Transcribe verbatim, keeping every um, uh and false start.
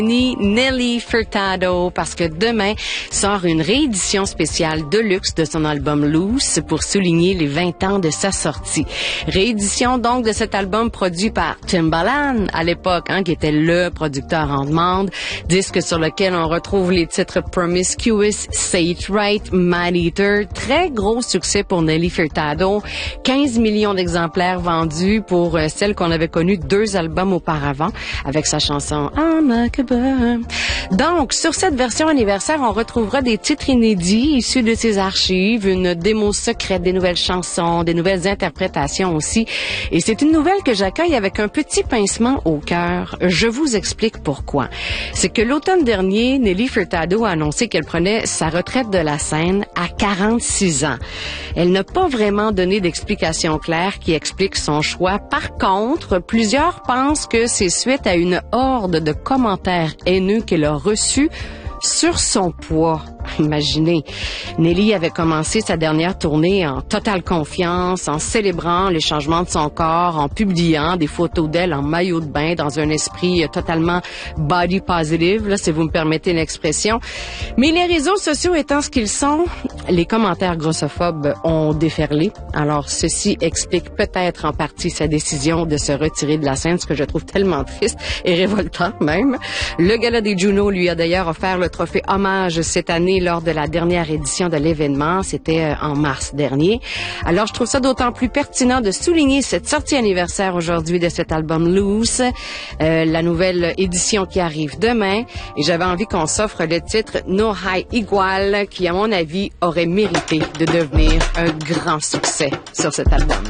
Nelly Furtado, parce que demain sort une réédition spéciale de luxe de son album Loose pour souligner les vingt ans de sa sortie. Réédition donc de cet album produit par Timbaland à l'époque, hein, qui était le producteur en demande, disque sur lequel on retrouve les titres Promiscuous, Say It Right, Man Eater, très gros succès pour Nelly Furtado, quinze millions d'exemplaires vendus pour euh, celle qu'on avait connue deux albums auparavant avec sa chanson I'm Like a Donc, sur cette version anniversaire, on retrouvera des titres inédits issus de ses archives, une démo secrète, des nouvelles chansons, des nouvelles interprétations aussi. Et c'est une nouvelle que j'accueille avec un petit pincement au cœur. Je vous explique pourquoi. C'est que l'automne dernier, Nelly Furtado a annoncé qu'elle prenait sa retraite de la scène à quarante-six ans. Elle n'a pas vraiment donné d'explication claire qui explique son choix. Par contre, plusieurs pensent que c'est suite à une horde de commentaires haineux qu'elle a reçus sur son poids. Imaginez, Nelly avait commencé sa dernière tournée en totale confiance, en célébrant les changements de son corps, en publiant des photos d'elle en maillot de bain dans un esprit totalement body positive, là, si vous me permettez l'expression. Mais les réseaux sociaux étant ce qu'ils sont, les commentaires grossophobes ont déferlé. Alors, ceci explique peut-être en partie sa décision de se retirer de la scène, ce que je trouve tellement triste et révoltant même. Le Gala des Juno lui a d'ailleurs offert le trophée Hommage cette année lors de la dernière édition de l'événement. C'était en mars dernier. Alors, je trouve ça d'autant plus pertinent de souligner cette sortie anniversaire aujourd'hui de cet album Loose, euh, la nouvelle édition qui arrive demain. Et j'avais envie qu'on s'offre le titre No Hay Igual, qui, à mon avis, aurait mérité de devenir un grand succès sur cet album.